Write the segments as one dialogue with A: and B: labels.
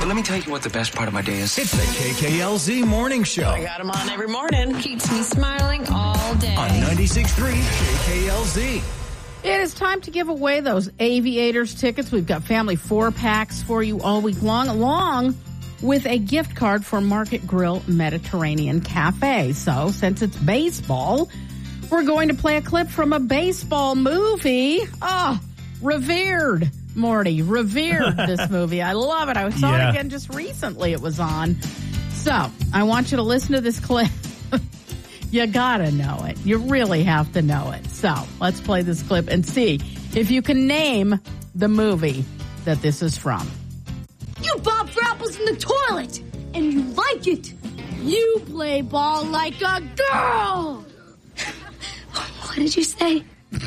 A: But let me tell you what the best part of my day is.
B: It's the KKLZ Morning Show.
C: I got him on every morning.
D: Keeps me smiling all day.
B: On 96.3 KKLZ.
E: It is time to give away those Aviators tickets. We've got family 4-packs for you all week long, along with a gift card for Market Grill Mediterranean Cafe. So, since it's baseball, we're going to play a clip from a baseball movie. Oh, revered, Morty. Revered this movie. I love it. I saw it again just recently. It was on. So, I want you to listen to this clip. You gotta know it. You really have to know it. So, let's play this clip and see if you can name the movie that this is from.
F: You bob for apples in the toilet, and you like it. You play ball like a girl. What did you say?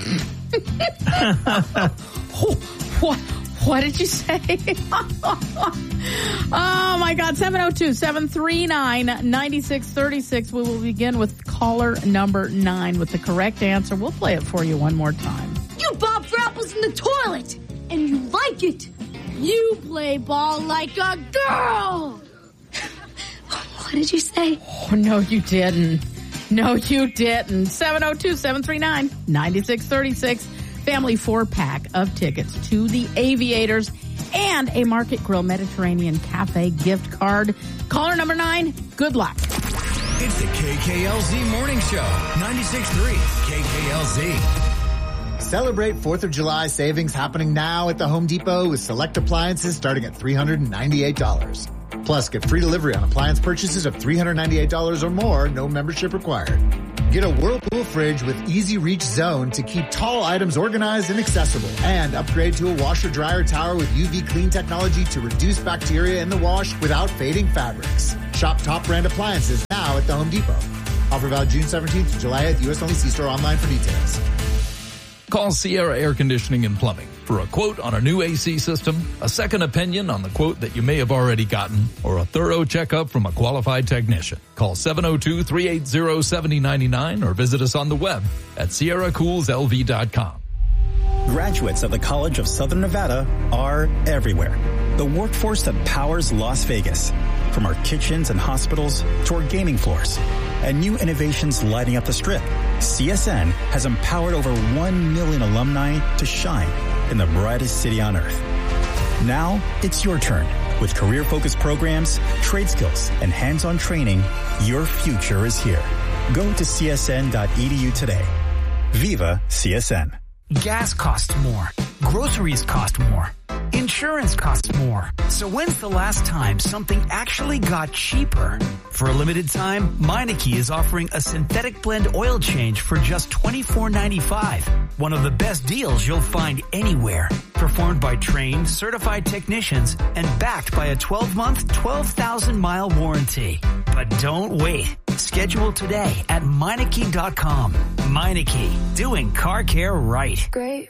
E: What did you say? Oh, my God. 702-739-9636. We will begin with caller number 9 with the correct answer. We'll play it for you one more time.
F: You bob for apples in the toilet, and you like it. You play ball like a girl. What did you say?
E: Oh, no, you didn't. No, you didn't. 702-739-9636. Family 4-pack of tickets to the Aviators and a Market Grill Mediterranean Cafe gift card. Caller number 9, good luck.
B: It's the KKLZ Morning Show. 96.3 KKLZ.
G: Celebrate 4th of July savings happening now at the Home Depot with select appliances starting at $398. Plus, get free delivery on appliance purchases of $398 or more, no membership required. Get a Whirlpool fridge with Easy Reach Zone to keep tall items organized and accessible. And upgrade to a washer-dryer tower with UV clean technology to reduce bacteria in the wash without fading fabrics. Shop top brand appliances now at the Home Depot. Offer valid June 17th to July 8th. U.S. only. See store online for details.
H: Call Sierra Air Conditioning and Plumbing for a quote on a new AC system, a second opinion on the quote that you may have already gotten, or a thorough checkup from a qualified technician. Call 702-380-7099 or visit us on the web at sierracoolslv.com.
I: Graduates of the College of Southern Nevada are everywhere. The workforce that powers Las Vegas. From our kitchens and hospitals to our gaming floors. And new innovations lighting up the Strip. CSN has empowered over 1 million alumni to shine in the brightest city on earth. Now, it's your turn. With career-focused programs, trade skills, and hands-on training, your future is here. Go to csn.edu today. Viva CSN.
J: Gas costs more. Groceries cost more. Insurance costs more. So when's the last time something actually got cheaper? For a limited time, Meineke is offering a synthetic blend oil change for just $24.95. One of the best deals you'll find anywhere. Performed by trained, certified technicians and backed by a 12-month, 12,000-mile warranty. But don't wait. Schedule today at Meineke.com. Meineke, doing car care right.
D: Great